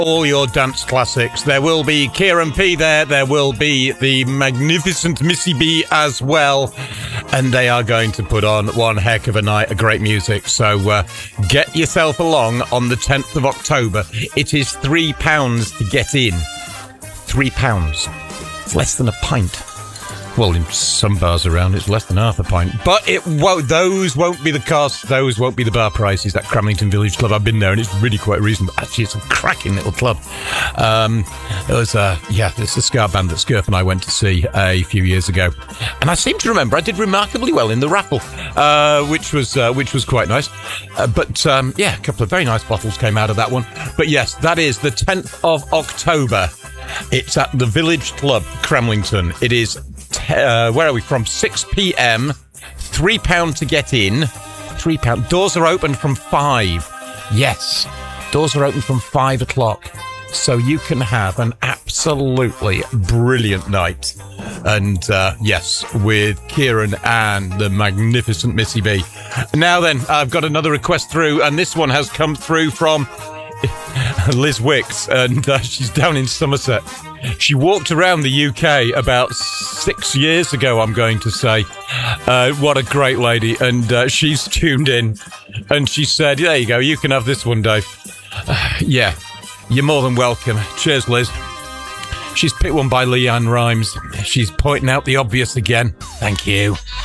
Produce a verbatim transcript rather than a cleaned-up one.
all your dance classics. There will be Kieran P there. There will be the magnificent Missy B as well. And they are going to put on one heck of a night of great music. So uh, get yourself along on the tenth of October. It is three pounds to get in. Three pounds. It's less than a pint. Well, in some bars around, it's less than half a pint. But it won't, those won't be the costs. Those won't be the bar prices. That Cramlington Village Club, I've been there, and it's really quite reasonable. Actually, it's a cracking little club. Um, it was, uh, yeah, it's a ska band that Scurf and I went to see a few years ago. And I seem to remember I did remarkably well in the raffle, uh, which was uh, which was quite nice. Uh, but, um, yeah, a couple of very nice bottles came out of that one. But, yes, that is the tenth of October. It's at the Village Club, Cramlington. It is... Uh, where are we from? six p.m. Three pound to get in. Three pound. Doors are open from five. Yes, doors are open from five o'clock. So you can have an absolutely brilliant night. And uh, yes, with Kieran and the magnificent Missy B. Now then, I've got another request through, and this one has come through from Liz Wicks, and uh, she's down in Somerset. She walked around the U K about six years ago, I'm going to say. Uh, what a great lady. And uh, she's tuned in. And she said, there you go, you can have this one, Dave. Uh, yeah, you're more than welcome. Cheers, Liz. She's picked one by Leanne Rhymes. She's pointing out the obvious again. Thank you.